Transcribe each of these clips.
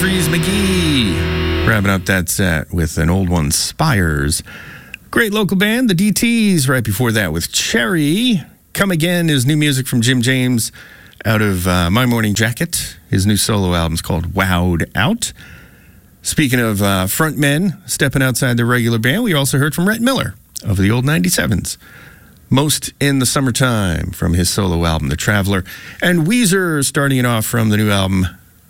Freeze McGee. Wrapping up that set with an old one, Spires. Great local band, the DTs. Right before that with Cherry. Come Again is new music from Jim James out of My Morning Jacket. His new solo album's called Wowed Out. Speaking of frontmen stepping outside their regular band, we also heard from Rhett Miller of the Old 97s. Most in the Summertime from his solo album, The Traveler. And Weezer starting it off from the new album,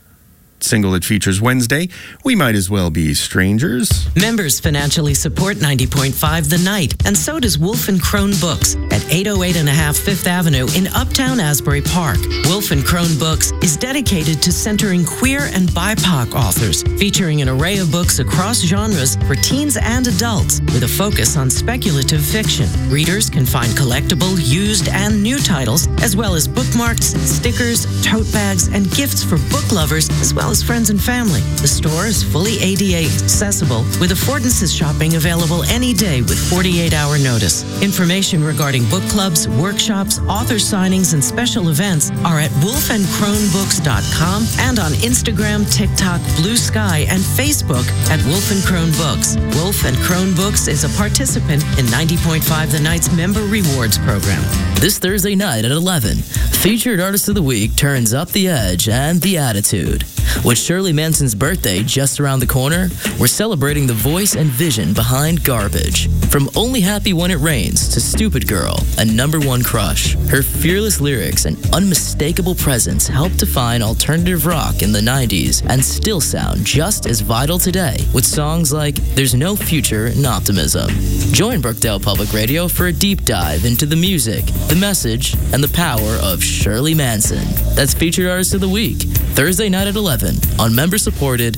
single that features Wednesday, We Might As Well Be Strangers. Members financially support 90.5 The Night, and so does Wolf & Crone Books at 808 and a half Fifth Avenue in Uptown Asbury Park. Wolf & Crone Books is dedicated to centering queer and BIPOC authors, featuring an array of books across genres for teens and adults, with a focus on speculative fiction. Readers can find collectible, used, and new titles, as well as bookmarks, stickers, tote bags, and gifts for book lovers, as well as friends and family. The store is fully ADA accessible, with affordances shopping available any day with 48-hour notice. Information regarding book clubs, workshops, author signings, and special events are at wolfandcronebooks.com and on Instagram, TikTok, Blue Sky, and Facebook at Wolf & Crone Books. Wolf & Crone Books is a participant in 90.5 The Night's member rewards program. This Thursday night at 11, featured artist of the week turns up the edge and the attitude. With Shirley Manson's birthday just around the corner, we're celebrating the voice and vision behind Garbage. From Only Happy When It Rains to Stupid Girl and #1 Crush, her fearless lyrics and unmistakable presence helped define alternative rock in the 90s and still sound just as vital today with songs like There's No Future in Optimism. Join Brookdale Public Radio for a deep dive into the music, the message, and the power of Shirley Manson. That's Featured Artist of the Week, Thursday night at 11 on member-supported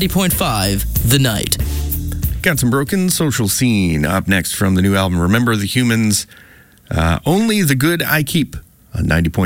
90.5 The Night. Got some Broken Social Scene up next from the new album Remember the Humans. Only the Good I Keep on 90.5.